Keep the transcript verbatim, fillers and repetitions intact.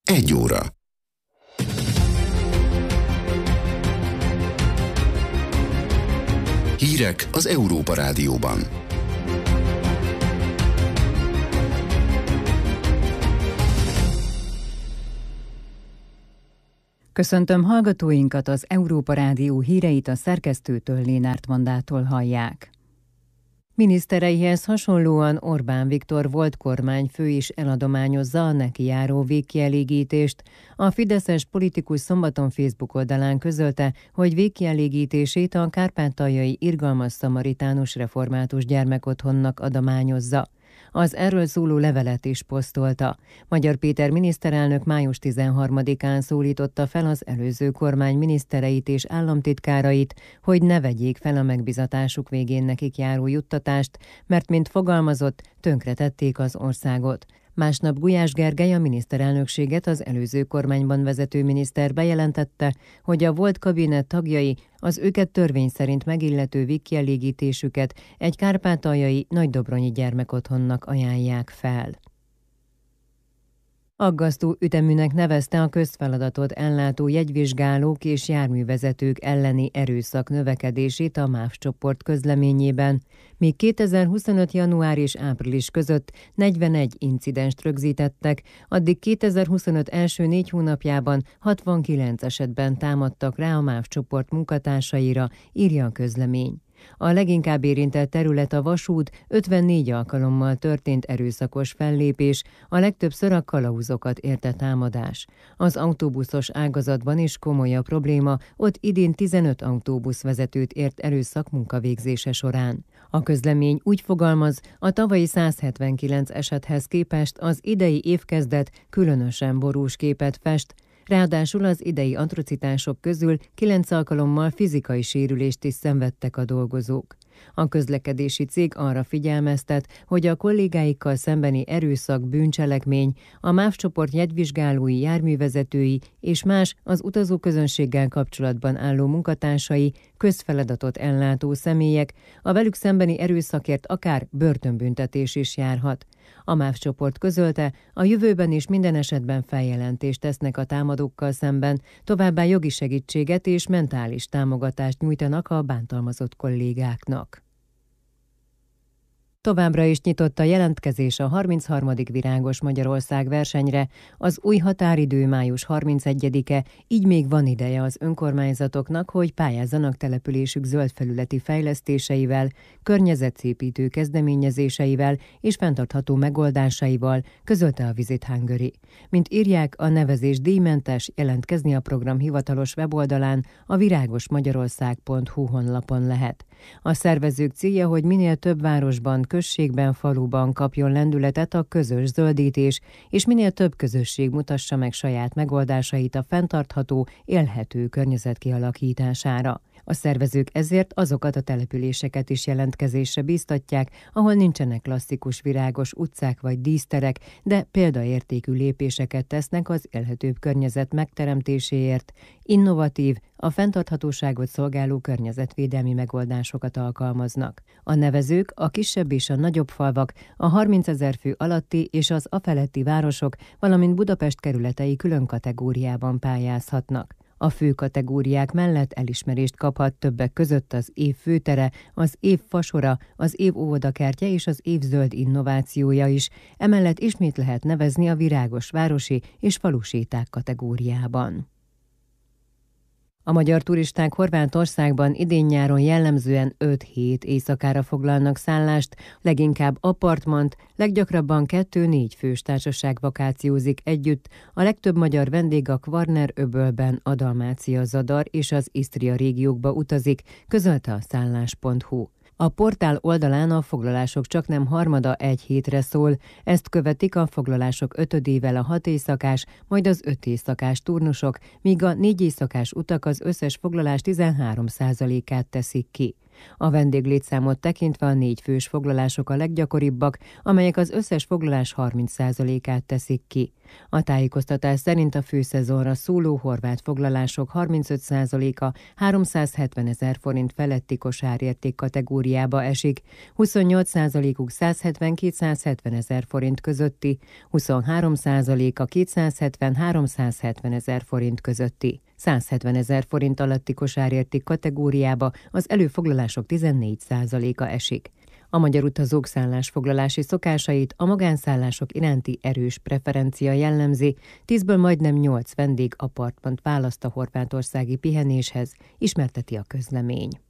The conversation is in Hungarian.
Egy óra. Hírek az Európa Rádióban. Köszöntöm hallgatóinkat, az Európa Rádió híreit a szerkesztőtől, Lénárt Vandától hallják. Minisztereihez hasonlóan Orbán Viktor volt kormányfő is eladományozza a neki járó végkielégítést. A fideszes politikus szombaton Facebook oldalán közölte, hogy végkielégítését a kárpátaljai Irgalmas Szamaritánus Református Gyermekotthonnak adományozza. Az erről szóló levelet is posztolta. Magyar Péter miniszterelnök május tizenharmadikán szólította fel az előző kormány minisztereit és államtitkárait, hogy ne vegyék fel a megbizatásuk végén nekik járó juttatást, mert mint fogalmazott, tönkretették az országot. Másnap Gulyás Gergely, a miniszterelnökséget az előző kormányban vezető miniszter bejelentette, hogy a volt kabinet tagjai az őket törvény szerint megillető végkielégítésüket egy kárpátaljai Nagydobronyi gyermekotthonnak ajánlják fel. Aggasztó üteműnek nevezte a közfeladatot ellátó jegyvizsgálók és járművezetők elleni erőszak növekedését a MÁV csoport közleményében, míg kétezer-huszonöt. január és április között negyvenegy incidenst rögzítettek, addig kétezer-huszonöt első négy hónapjában hatvankilenc esetben támadtak rá a MÁV csoport munkatársaira, írja a közlemény. A leginkább érintett terület a vasút, ötvennégy alkalommal történt erőszakos fellépés, a legtöbbször a kalauzokat érte támadás. Az autóbuszos ágazatban is komoly a probléma, ott idén tizenöt autóbuszvezetőt ért erőszak munkavégzése során. A közlemény úgy fogalmaz, a tavalyi száz hetvenkilenc esethez képest az idei évkezdet különösen borús képet fest. Ráadásul az idei atrocitások közül kilenc alkalommal fizikai sérülést is szenvedtek a dolgozók. A közlekedési cég arra figyelmeztet, hogy a kollégáikkal szembeni erőszak bűncselekmény, a MÁV csoport jegyvizsgálói, járművezetői és más az utazóközönséggel kapcsolatban álló munkatársai, közfeladatot ellátó személyek, a velük szembeni erőszakért akár börtönbüntetés is járhat. A MÁV csoport közölte, a jövőben is minden esetben feljelentést tesznek a támadókkal szemben, továbbá jogi segítséget és mentális támogatást nyújtanak a bántalmazott kollégáknak. Továbbra is nyitott a jelentkezés a harmincharmadik Virágos Magyarország versenyre, az új határidő május harmincegyedike, így még van ideje az önkormányzatoknak, hogy pályázzanak településük zöldfelületi fejlesztéseivel, környezetszépítő kezdeményezéseivel és fenntartható megoldásaival, közölte a Visit Hungary. Mint írják, a nevezés díjmentes, jelentkezni a program hivatalos weboldalán, a virágosmagyarország pont hu honlapon lehet. A szervezők célja, hogy minél több városban, községben, faluban kapjon lendületet a közös zöldítés, és minél több közösség mutassa meg saját megoldásait a fenntartható, élhető környezet kialakítására. A szervezők ezért azokat a településeket is jelentkezésre bíztatják, ahol nincsenek klasszikus virágos utcák vagy díszterek, de példaértékű lépéseket tesznek az élhetőbb környezet megteremtéséért, innovatív, a fenntarthatóságot szolgáló környezetvédelmi megoldásokat alkalmaznak. A nevezők, a kisebb és a nagyobb falvak, a harmincezer fő alatti és az afeletti városok, valamint Budapest kerületei külön kategóriában pályázhatnak. A fő kategóriák mellett elismerést kaphat többek között az év főtere, az év fasora, az év óvodakertje és az év zöld innovációja is, emellett ismét lehet nevezni a virágos városi és faluséták kategóriában. A magyar turisták Horvátországban idén-nyáron jellemzően öt hét éjszakára foglalnak szállást, leginkább apartmant, leggyakrabban kettő-négy fős társaság vakációzik együtt, a legtöbb magyar vendég a Kvarner-öbölben, a Dalmácia-Zadar és az Isztria régiókba utazik, közölte a szállás pont hu. A portál oldalán a foglalások csaknem harmada egy hétre szól, ezt követik a foglalások ötödével a hat éjszakás, majd az öt éjszakás turnusok, míg a négy éjszakás utak az összes foglalás tizenhárom százalékát teszik ki. A vendéglétszámot tekintve a négy fős foglalások a leggyakoribbak, amelyek az összes foglalás harminc százalékát teszik ki. A tájékoztatás szerint a főszezonra szóló horvát foglalások harmincöt százaléka háromszázhetvenezer forint feletti kosárérték kategóriába esik, huszonnyolc százalékuk százhetven-kétszázhetvenezer forint közötti, huszonhárom százaléka kétszázhetven-háromszázhetvenezer forint közötti. százhetvenezer forint alatti kosárérték kategóriába az előfoglalások tizennégy százaléka esik. A magyar utazók szállásfoglalási szokásait a magánszállások iránti erős preferencia jellemzi, tízből majdnem nyolc vendég apartmant választ a horvátországi pihenéshez, ismerteti a közlemény.